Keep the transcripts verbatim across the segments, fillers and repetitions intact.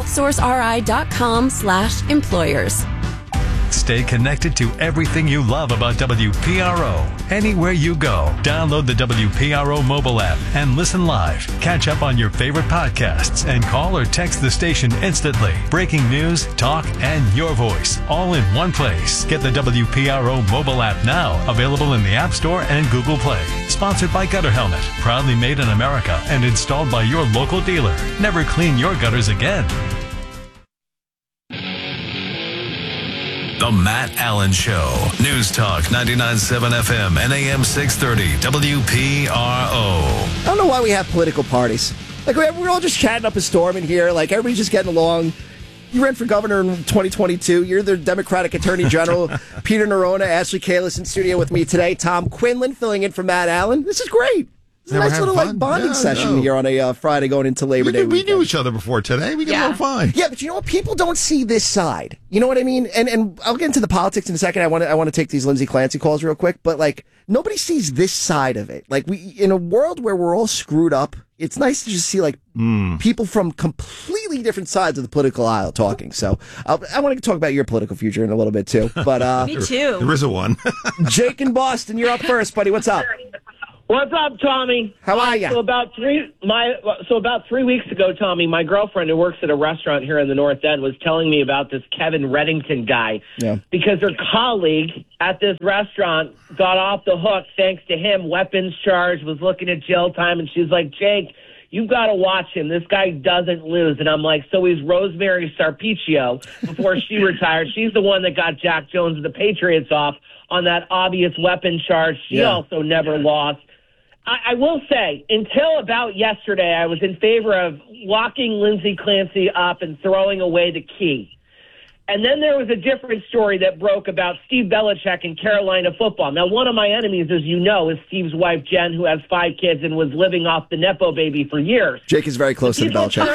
outsourceri.com slash employers. Stay connected to everything you love about W P R O. Anywhere you go, download the W P R O mobile app and listen live. Catch up on your favorite podcasts and call or text the station instantly. Breaking news, talk, and your voice all in one place. Get the W P R O mobile app now, available in the App Store and Google Play. Sponsored by Gutter Helmet, proudly made in America and installed by your local dealer. Never clean your gutters again. The Matt Allen Show. News Talk ninety-nine point seven F M and A M six thirty W P R O. I don't know why we have political parties. Like, we're all just chatting up a storm in here. Like, everybody's just getting along. You ran for governor in twenty twenty-two. You're the Democratic Attorney General. Peter Nerona, Ashley Kalis in studio with me today. Tom Quinlan filling in for Matt Allen. This is great. It's a nice little like bonding yeah, session here on a uh, Friday going into Labor we Day knew, weekend. We knew each other before today. We got yeah. along fine. Yeah, but you know what? People don't see this side. You know what I mean? And and I'll get into the politics in a second. I want to I want to take these Lindsay Clancy calls real quick. But like nobody sees this side of it. Like we in a world where we're all screwed up, it's nice to just see like mm. people from completely different sides of the political aisle talking. So uh, I want to talk about your political future in a little bit too. But uh, me too. There is a one. Jake in Boston, you're up first, buddy. What's up? What's up, Tommy? How are you? So about three my so about three weeks ago, Tommy, my girlfriend who works at a restaurant here in the North End was telling me about this Kevin Reddington guy. Yeah. Because her colleague at this restaurant got off the hook thanks to him. Weapons charge, was looking at jail time, and she's like, Jake, you've got to watch him. This guy doesn't lose. And I'm like, so he's Rosemary Sarpicchio before she retired. She's the one that got Jack Jones of the Patriots off on that obvious weapon charge. She yeah. also never lost. I will say, until about yesterday, I was in favor of locking Lindsay Clancy up and throwing away the key. And then there was a different story that broke about Steve Belichick and Carolina football. Now, one of my enemies, as you know, is Steve's wife, Jen, who has five kids and was living off the Nepo baby for years. Jake is very close to the Belichick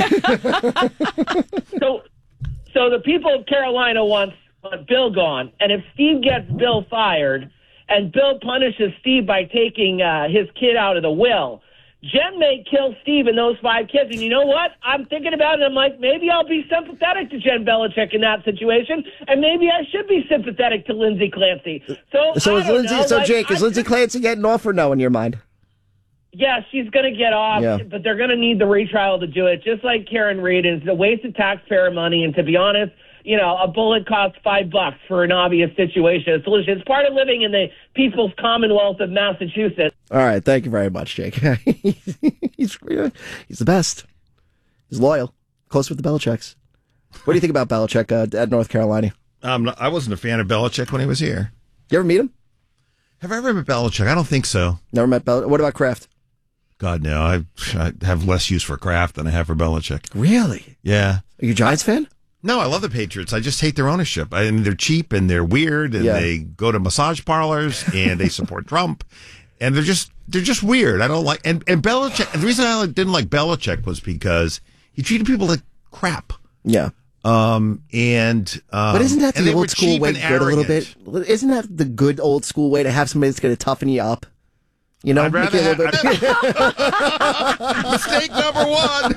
family. so, so the people of Carolina want, want Bill gone. And if Steve gets Bill fired and Bill punishes Steve by taking uh, his kid out of the will, Jen may kill Steve and those five kids. And you know what? I'm thinking about it. I'm like, maybe I'll be sympathetic to Jen Belichick in that situation, and maybe I should be sympathetic to Lindsay Clancy. So, so I is don't Lindsay? know. So like, Jake, is I, Lindsay Clancy getting off or no in your mind? Yeah, she's going to get off, yeah. but they're going to need the retrial to do it, just like Karen Reed. And it's a waste of taxpayer money. And to be honest, you know, a bullet costs five bucks for an obvious situation. A solution. It's part of living in the People's Commonwealth of Massachusetts. All right. Thank you very much, Jake. he's, he's the best. He's loyal. Close with the Belichicks. What do you think about Belichick uh, at North Carolina? Um, I wasn't a fan of Belichick when he was here. You ever meet him? Have I ever met Belichick? I don't think so. Never met Belichick. What about Kraft? God, no. I, I have less use for Kraft than I have for Belichick. Really? Yeah. Are you a Giants fan? No, I love the Patriots. I just hate their ownership. I mean, they're cheap and they're weird, and yeah. they go to massage parlors and they support Trump, and they're just they're just weird. I don't like and and Belichick. The reason I didn't like Belichick was because he treated people like crap. Yeah. Um. And um, but isn't that the old school way good a little bit? Isn't that the good old school way to have somebody that's going to toughen you up? You know, I'd rather make you a little have, bit. Mistake number one.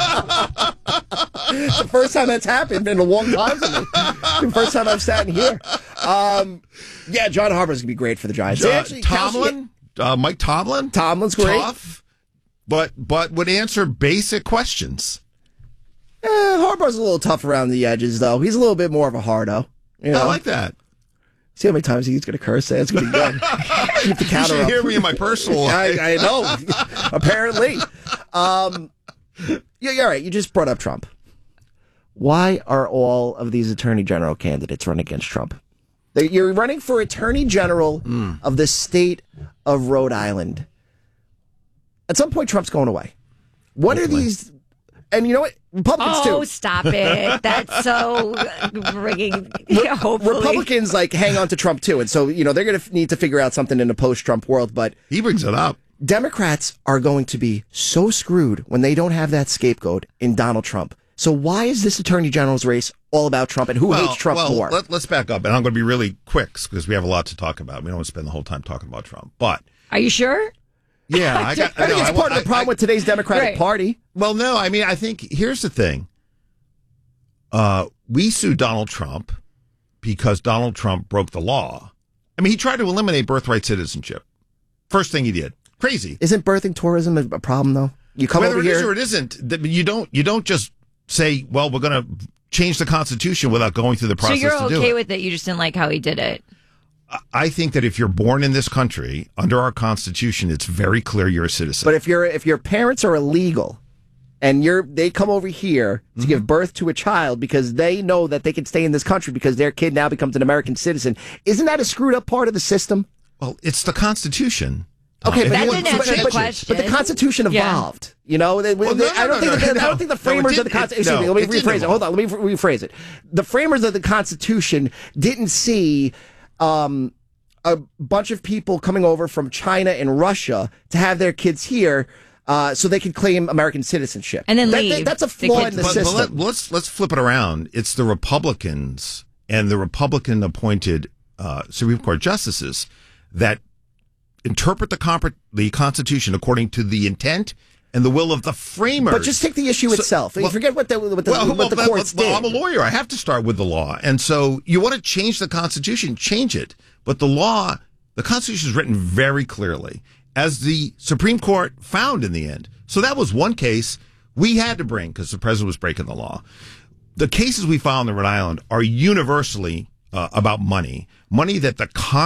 It's the first time that's happened in a long time for me. The first time I've sat in here. Um, yeah, John Harbaugh is going to be great for the Giants. Uh, Actually, Tomlin, uh, Mike Tomlin. Tomlin's great. Tough, but but would answer basic questions. Eh, Harbaugh's a little tough around the edges, though. He's a little bit more of a hardo. You know? I like that. See how many times he's going to curse? That's going to be good. Keep the counter you should up. hear me in my personal life. I, I know. Apparently. Um, yeah, you're right. You just brought up Trump. Why are all of these attorney general candidates running against Trump? You're running for attorney general mm. of the state of Rhode Island. At some point, Trump's going away. What Hopefully. are these... And you know what? Republicans, oh, too. Oh, stop it. That's so bringing... Yeah, hopefully. Republicans, like, hang on to Trump, too. And so, you know, they're going to need to figure out something in a post-Trump world. But he brings it up. Democrats are going to be so screwed when they don't have that scapegoat in Donald Trump. So why is this attorney general's race all about Trump, and who well, hates Trump well, more? Let, let's back up. And I'm going to be really quick because we have a lot to talk about. We don't want to spend the whole time talking about Trump. But are you sure? Yeah, I, got, I think no, it's I, part I, of the problem I, with today's Democratic right. Party. Well, no, I mean, I think here's the thing. uh, we sued Donald Trump because Donald Trump broke the law. I mean, he tried to eliminate birthright citizenship. First thing he did. Crazy. Isn't birthing tourism a problem, though? You come Whether over it is here. or it isn't, th- you don't, you don't just say, well, we're going to change the Constitution without going through the So process you're to do okay it. with it? You just didn't like how he did it. I think that if you're born in this country, under our Constitution, it's very clear you're a citizen. But if your if your parents are illegal and you're they come over here to Mm-hmm. give birth to a child because they know that they can stay in this country because their kid now becomes an American citizen, isn't that a screwed up part of the system? Well, it's the Constitution. Okay, If but, that you didn't want to answer change the it- question. but the Constitution Yeah. evolved. You know, they, Well, they- no, no, I don't no, think no, that, no, I don't think the no, it framers of the didn't- Constitution. it- Excuse me, no, let it me didn't rephrase it. Hold on, let me re- rephrase it. The framers of the Constitution didn't see um, a bunch of people coming over from China and Russia to have their kids here. Uh, so they could claim American citizenship, And then That- leave. that- that's a The flaw kids in the But, but system. let, let's let's flip it around. It's the Republicans and the Republican appointed uh, Supreme Court justices that interpret the comp- the Constitution according to the intent and the will of the framers. But just take the issue So- itself. well- Forget what the what the, well, what well, the well, courts well, did. I'm a lawyer. I have to start with the law. And so you want to change the Constitution, change it. But the law, the Constitution is written very clearly, as the Supreme Court found in the end. So that was one case we had to bring because the president was breaking the law. The cases we filed in Rhode Island are universally uh, about money, money that the Congress